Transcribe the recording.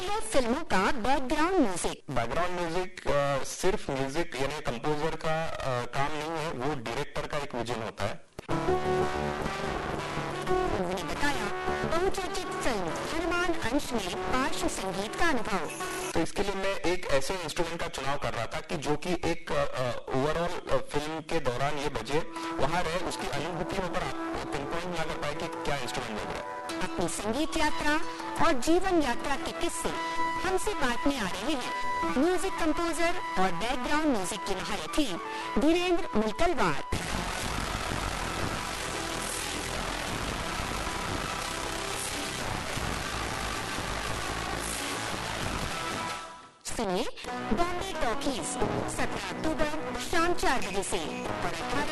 है फिल्मों का बैकग्राउंड म्यूजिक। बैकग्राउंड म्यूजिक सिर्फ म्यूजिक यानी कंपोजर का काम नहीं है, वो डायरेक्टर का एक विजन होता है। उन्होंने बताया बहुचर्चित फिल्म हनुमान अंश में पार्श्व संगीत का अनुभव। तो इसके लिए मैं एक ऐसे इंस्ट्रूमेंट का चुनाव कर रहा था कि जो कि एक ओवरऑल फिल्म के दौरान ये बजे वहां रहे, उसकी अनुभूतियों पर आप पिनपॉइंट ना कर पाए कि क्या इंस्ट्रूमेंट लग रहा है। अपनी संगीत यात्रा और जीवन यात्रा के किस्से हमसे बांटने आ रहे हैं म्यूजिक कंपोजर और बैकग्राउंड म्यूजिक के महारथी धीरेन्द्र मुलकलवार। सुनिए बॉम्बे टॉकीज 17 अक्टूबर शाम 4 बजे से और 18